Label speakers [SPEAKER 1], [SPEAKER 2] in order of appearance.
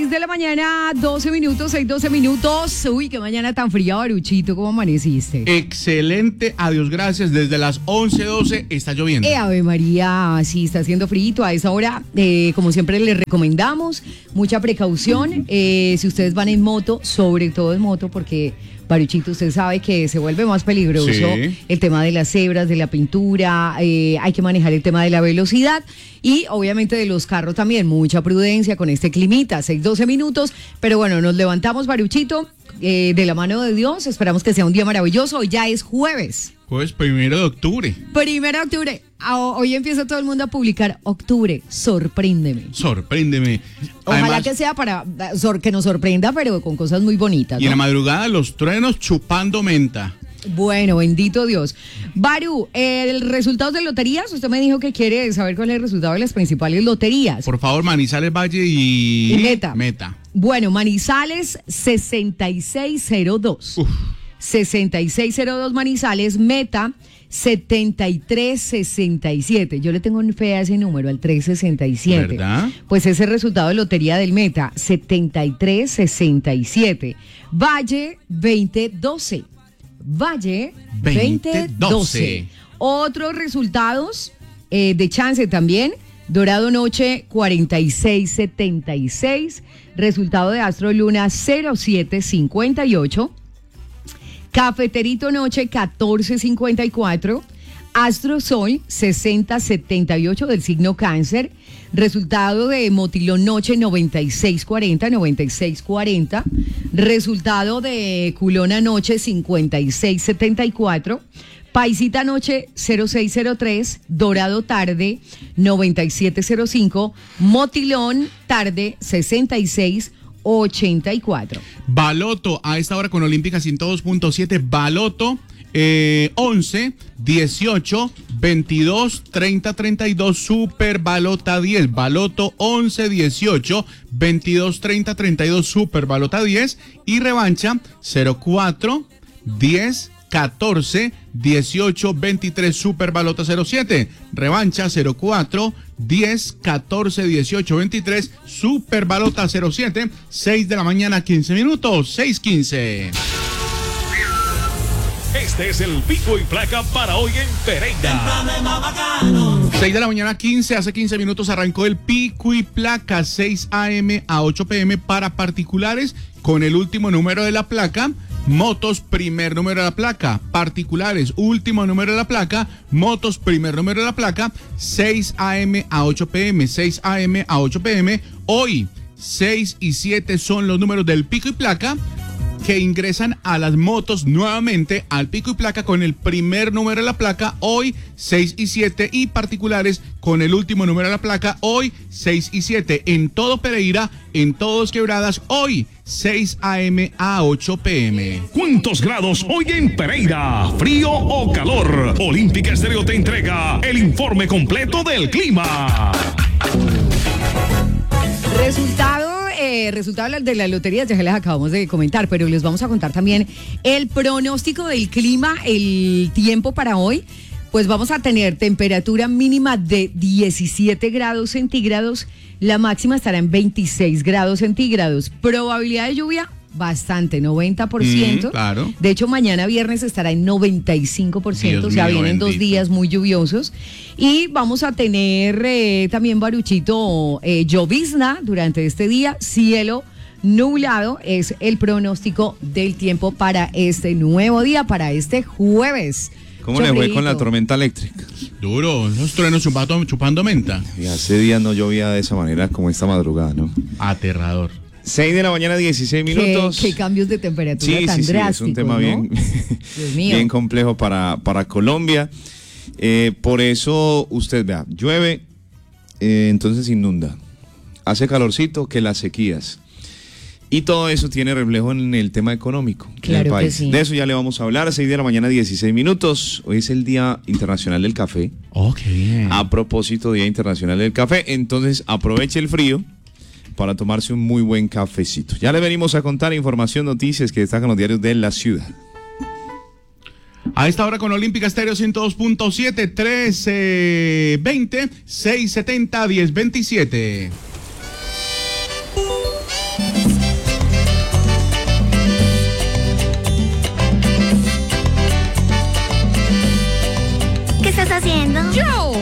[SPEAKER 1] 6 de la mañana, 12 minutos, 6:12 minutos. Uy, qué mañana tan fría, Baruchito, ¿cómo amaneciste?
[SPEAKER 2] Excelente, adiós, gracias. Desde las 11:12 está lloviendo.
[SPEAKER 1] Ave María, sí, está haciendo frío a esa hora. Como siempre les recomendamos, mucha precaución. Si ustedes van en moto, sobre todo en moto, porque Baruchito, usted sabe que se vuelve más peligroso el tema de las cebras, de la pintura, hay que manejar el tema de la velocidad y obviamente de los carros también, mucha prudencia con este climita, 6:12 minutos, pero bueno, nos levantamos, Baruchito, de la mano de Dios, esperamos que sea un día maravilloso, hoy ya es jueves.
[SPEAKER 2] Jueves 1 de octubre.
[SPEAKER 1] 1 de octubre. Hoy empieza todo el mundo a publicar octubre, sorpréndeme.
[SPEAKER 2] Sorpréndeme.
[SPEAKER 1] Ojalá
[SPEAKER 2] Además,
[SPEAKER 1] que sea para que nos sorprenda, pero con cosas muy bonitas, ¿no?
[SPEAKER 2] Y en la madrugada los truenos chupando menta.
[SPEAKER 1] Bueno, bendito Dios. Baru, el resultado de loterías, usted me dijo que quiere saber cuál es el resultado de las principales loterías.
[SPEAKER 2] Por favor, Manizales, Valle y Meta.
[SPEAKER 1] Bueno, Manizales 6602. 6602 Manizales, Meta 7367. Yo le tengo fe a ese número, al 367.
[SPEAKER 2] ¿Verdad?
[SPEAKER 1] Pues ese resultado de lotería del Meta, 7367. Valle 2012. Valle 2012. Otros resultados de chance también. Dorado Noche 4676. Resultado de Astro Luna 0758. Cafeterito Noche 1454, Astro Sol 6078 del signo Cáncer, resultado de Motilón Noche 9640, resultado de Culona Noche 5674, Paisita Noche 0603, Dorado Tarde 9705, Motilón Tarde 6684.
[SPEAKER 2] Baloto a esta hora con Olímpica 102.7. Baloto 11, 18, 22, 30, 32. Super Balota 10. Baloto 11, 18, 22, 30, 32. Super Balota 10. Y revancha 04, 10, 14, 18, 23, Super Balota 07. Revancha 04, 10, 14, 18, 23, Super Balota 07. 6 de la mañana, 15 minutos, 6:15.
[SPEAKER 3] Este es el pico y placa para hoy en Pereira.
[SPEAKER 2] 6 de la mañana, 15, hace 15 minutos arrancó el pico y placa, 6 a.m. a 8 p.m. para particulares con el último número de la placa. Motos, primer número de la placa. Particulares, último número de la placa. Motos, primer número de la placa. 6 a.m. a 8 p.m. 6 a.m. a 8 p.m. Hoy, 6 y 7 son los números del pico y placa que ingresan a las motos nuevamente al pico y placa con el primer número de la placa. Hoy, 6 y 7. Y particulares con el último número de la placa. Hoy, 6 y 7. En todo Pereira, en todos Quebradas. Hoy, 6 a.m. a 8 p.m.
[SPEAKER 3] ¿Cuántos grados hoy en Pereira? ¿Frío o calor? Olímpica Estéreo te entrega el informe completo del clima.
[SPEAKER 1] Resultado de la lotería ya les acabamos de comentar, pero les vamos a contar también el pronóstico del clima, el tiempo para hoy. Pues vamos a tener temperatura mínima de 17 grados centígrados, la máxima estará en 26 grados centígrados. Probabilidad de lluvia, bastante, 90%.
[SPEAKER 2] Claro.
[SPEAKER 1] De hecho, mañana viernes estará en 95%,
[SPEAKER 2] Dios
[SPEAKER 1] o sea,
[SPEAKER 2] mío,
[SPEAKER 1] vienen
[SPEAKER 2] bendito.
[SPEAKER 1] 2 días muy lluviosos. Y vamos a tener también, Baruchito, llovizna durante este día, cielo nublado, es el pronóstico del tiempo para este nuevo día, para este jueves.
[SPEAKER 4] ¿Cómo le fue con la tormenta eléctrica?
[SPEAKER 2] Duro, esos truenos chupando menta.
[SPEAKER 4] Y hace días no llovía de esa manera como esta madrugada, ¿no?
[SPEAKER 2] Aterrador.
[SPEAKER 4] 6 de la mañana, 16 minutos.
[SPEAKER 1] ¿Qué cambios de temperatura tan drásticos,
[SPEAKER 4] es un tema
[SPEAKER 1] ¿no?
[SPEAKER 4] bien,
[SPEAKER 1] Dios mío.
[SPEAKER 4] bien complejo para Colombia. Por eso, usted vea, llueve, entonces inunda. Hace calorcito, que las sequías. Y todo eso tiene reflejo en el tema económico en
[SPEAKER 1] Claro
[SPEAKER 4] el
[SPEAKER 1] que
[SPEAKER 4] país.
[SPEAKER 1] sí.
[SPEAKER 4] De eso ya le vamos a hablar. 6 de la mañana, 16 minutos. Hoy es el Día Internacional del Café.
[SPEAKER 2] Oh, qué bien.
[SPEAKER 4] A propósito, Día Internacional del Café. Entonces, aproveche el frío para tomarse un muy buen cafecito. Ya le venimos a contar información, noticias que destacan los diarios de la ciudad.
[SPEAKER 2] A esta hora con Olímpica Estéreo 102.7, 1320, 670, 1027.
[SPEAKER 5] haciendo?
[SPEAKER 1] Yo.